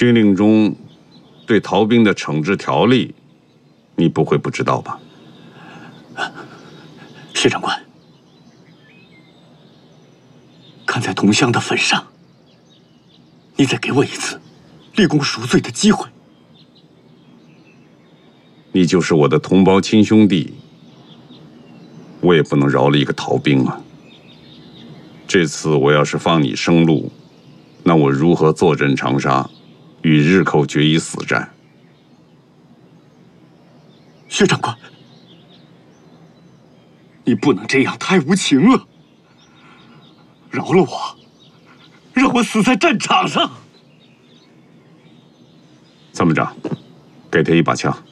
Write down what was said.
军令中对逃兵的惩治条例，你不会不知道吧？ 薛长官，看在同乡的份上，你再给我一次立功赎罪的机会。 你就是我的同胞亲兄弟，我也不能饶了一个逃兵啊。这次我要是放你生路，那我如何坐镇长沙，与日寇决一死战？ 薛长官，你不能这样，太无情了。饶了我，让我死在战场上。 参谋长，给他一把枪。